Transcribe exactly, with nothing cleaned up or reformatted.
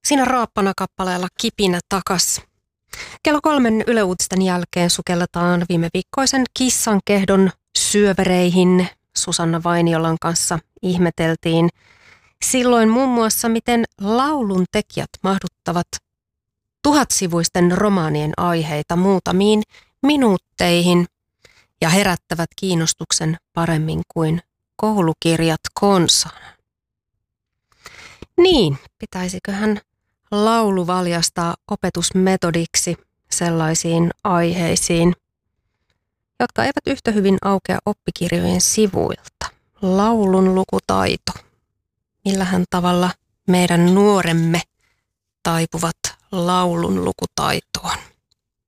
Siinä raappana kappaleella Kipinä takas. Kello kolmen Yle Uutisten jälkeen sukelletaan viime viikkoisen kissankehdon syövereihin. Susanna Vainiolan kanssa ihmeteltiin silloin muun muassa, miten laulun tekijät mahduttavat tuhatsivuisten romaanien aiheita muutamiin minuutteihin ja herättävät kiinnostuksen paremmin kuin koulukirjat konsaan. Niin, pitäisiköhän laulu valjastaa opetusmetodiksi sellaisiin aiheisiin, jotka eivät yhtä hyvin aukea oppikirjojen sivuilta. Laulun lukutaito. Millähän tavalla meidän nuoremme taipuvat laulun lukutaitoon?